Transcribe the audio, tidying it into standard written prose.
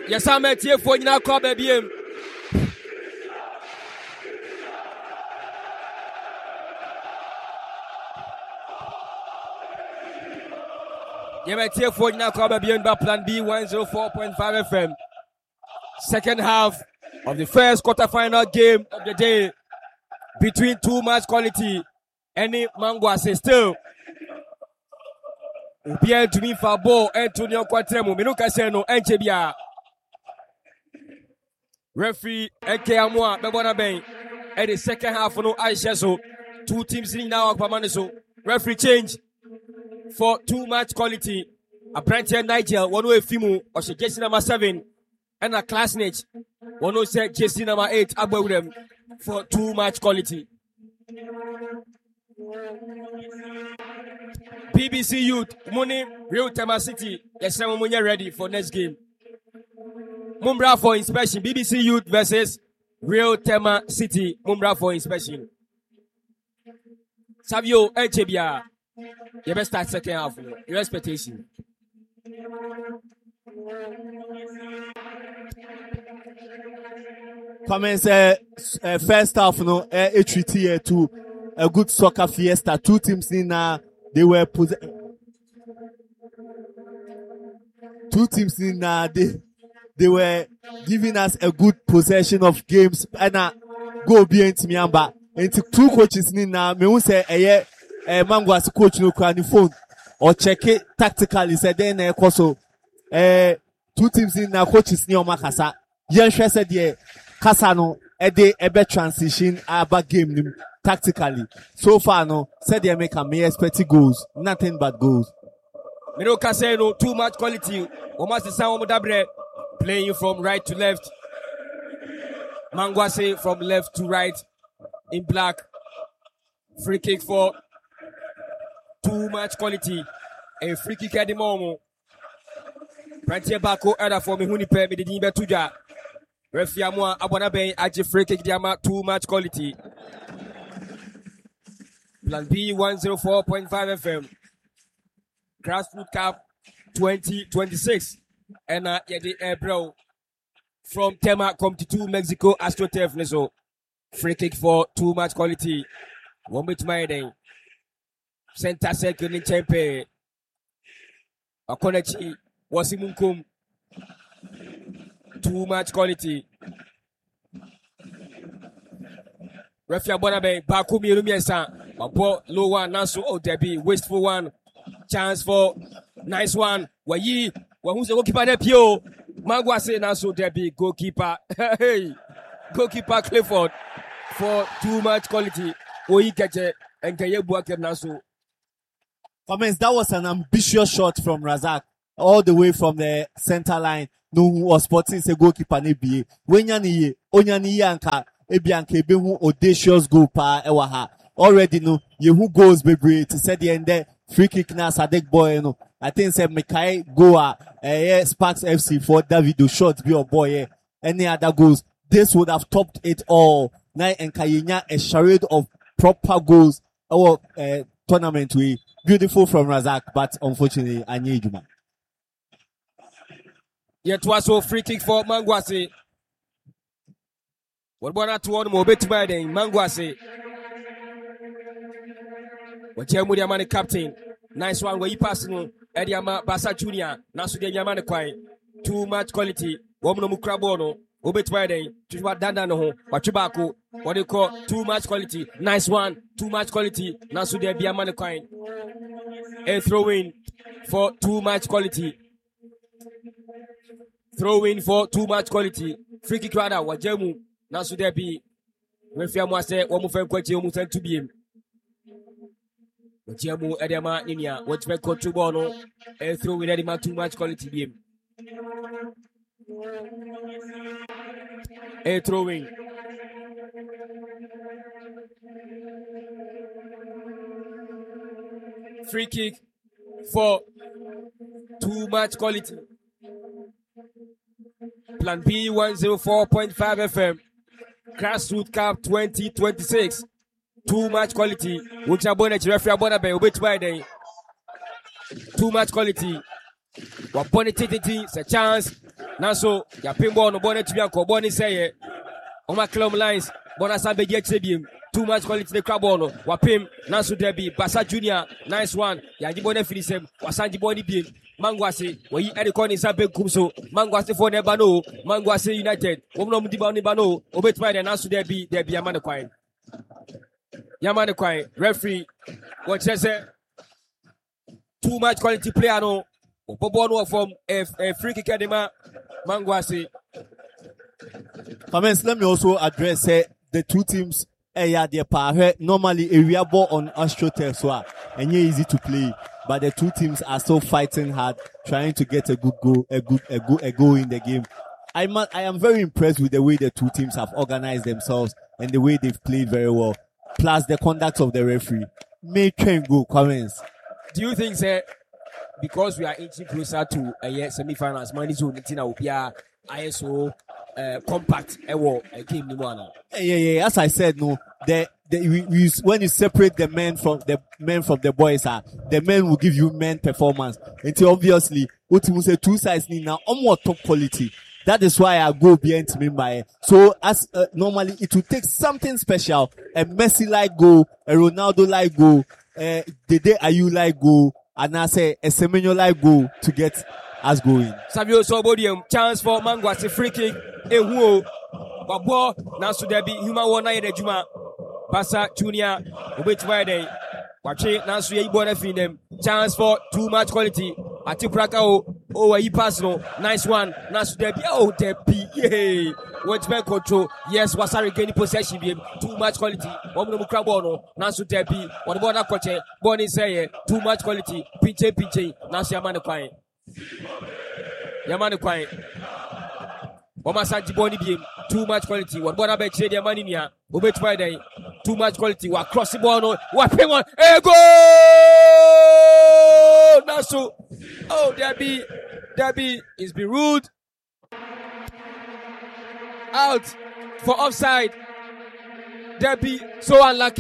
Yes, I'm at here for you call baby. You met here for you call baby by Plan B 104.5 FM. Second half of the first quarterfinal game of the day between Too Much Quality and Mangwase still. Bien to me for ball Antonio Quatremo Minuka Seno Enchebia. Referee Eke Amwa Bebona Bay. And the second half no Aisha so 2 teams in now Pamaniso. Referee change for Too Much Quality. A Brentian Nigel, one way Fimu, or she Jesse number 7, and a classmate, one who said Jesse number 8 above them for Too Much Quality. BBC Youth, Money, Real Tema City, yes, I'm ready for next game. Mumbra for inspection, BBC Youth versus Real Tema City, Mumbra for inspection. Savio Enchebia, you best start second half, your expectation. Comments first half no HT to a good soccer fiesta. 2 teams in they were 2 teams in they were giving us a good possession of games and go be into Miamba. And 2 coaches in me who say Mangwase coach no can phone or check it tactically said then also 2 teams in coaches near Makasa. Yen said yeah Kasano ebe transition about game tactically. So far no said they make me expect goals. Nothing but goals. Miro Kaseno, Too Much Quality. Almost the sound of Dabre playing from right to left. Mangwase from left to right in black. Free kick for Too Much Quality. A free kick at the moment. Prantier Bako era for me Hunipe me the Tuja. Refiamwa Abona Bay at free kick diama Too Much Quality. Plan B 104.5 FM. Grassroots Cup 2026. And yedi bro from Tema Compty Mexico AstroTurf Neso. Free kick for Too Much Quality. 1 bit my day. Center circle in Champe. Akonechi Wasimunkum. Too Much Quality. Refia Bonabe, Bakumi Rumiesa. A ball low one, Nasu oh Debbie, wasteful one. Chance for nice one. Wayi, who's the goalkeeper there? Pio. Mangwase Nasu Debbie, goalkeeper. Hey, goalkeeper Clifford for Too Much Quality. Oyi Keche and Kayebuake Nasu. Comments, that was an ambitious shot from Razak. All the way from the center line. No was sporting a goalkeeper NBA. Wenyani Onyani Yanka Ebianke Behu audacious goal pa ewaha. Already no Yehu goals baby to say the end there. Free kick na Sadek boy no. I think say Mekai Goa Sparks FC for Davido shot be your boy. Any other goals. This would have topped it all. Now and Kayenya a charade of proper goals. Our tournament we beautiful from Razak, but unfortunately I need you man. Yet was so free kick for Mangwase. What about to one more bit by then? Mangwase. What Jeremy Mani captain. Nice one where you passing Ediama Basa Junior. Nasu de Yamani Kwai. Too Much Quality. Woman Mukrabono. Obit by then. To what Dandano. What Chubako. What they call Too Much Quality. Nice one. Too Much Quality. Nasu de Yamani Kwai. A throw in for Too Much Quality. Throw in for Too Much Quality. Free kick rather. Wajemu. Nasu there be. Refiamwa say, one more friend quite you to be him. Wajemu Edema Ninia. What's my coach to Bono? A throw in Edema Too Much Quality game. A throw in. Free kick for Too Much Quality. Plan B 104.5 FM. Grassroots Cup 2026. Too Much Quality. Uchabone Chirefia Bonabe, Obit Biden. Too Much Quality. Wapone Titi, it's a chance nanso yɛpem bɔɔl no bɔɔl no atumi ankɔ bɔɔl no sɛeɛ ɔma clem lines bɔɔl no asan bɛgye akyirɛ biem too much quality ne kra bɔɔl no wapem nanso dabi Basa Junior nice one yɛagye bɔɔl no afiri nsɛm wasan gye bɔɔl no biem Manguase wɔyi ɛde kɔ ne nsa benkum so Manguase foɔ ne ɛba no Manguase United wɔn na wɔn di ba ne ba no obetuma yɛ nanso dabi yɛama ne kwan referee wɔkyerɛ sɛ too much quality player no bɔbɔ no wɔ fam free kick de ma Manguase. Comments, let me also address the two teams. Normally area ball on AstroTurf so and easy to play, but the two teams are still fighting hard, trying to get a good goal in the game. I am very impressed with the way the two teams have organized themselves and the way they've played very well. Plus the conduct of the referee. Make train go. Comments. Do you think, sir, because we are inching closer to a semi-finals, Manizu will be ISO compact game yeah, as I said, no, when you separate the men from the boys, the men will give you men performance. Until obviously, what you say, two sides need now more top quality. That is why I go behind me by. So as normally it will take something special, a Messi like goal, a Ronaldo like goal, the day Ayu like goal, and I say a Semenyo like goal to get us going. Savio Sobodium, chance for Manguase free kick. Ehuo, Babo, Nasu Debi, Human One Night Juma, Basa Junior, which way they watch it, Nasu Yabona Finem, chance for too much quality. Atipraka, he pass no, nice one, Nasu Debi, Debi, yay, what's back control, yes, Wasari gaining possession, too much quality, Woman Crabono, Nasu Debi, what about that coach, Bonnie say, too much quality, pinche, Nasu Yamane Kwai. Omasanji boni biem too much quality. What bona be trade money nia. Obet Friday too much quality. Wa cross the ball no. Wa pay one. Hey goal! Nasu. Oh, Derby is been ruled out for offside. Derby so unlucky.